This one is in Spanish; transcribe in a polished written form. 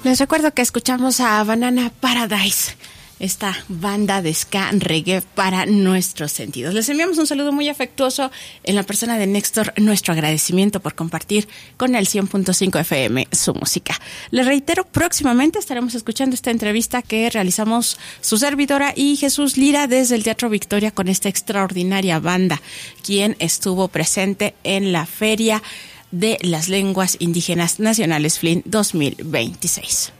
Les recuerdo que escuchamos a Banana Paradise, esta banda de ska reggae para nuestros sentidos. Les enviamos un saludo muy afectuoso en la persona de Néstor, nuestro agradecimiento por compartir con el 100.5 FM su música. Les reitero, próximamente estaremos escuchando esta entrevista que realizamos su servidora y Jesús Lira desde el Teatro Victoria con esta extraordinaria banda, quien estuvo presente en la Feria de las Lenguas Indígenas Nacionales FLIN 2026.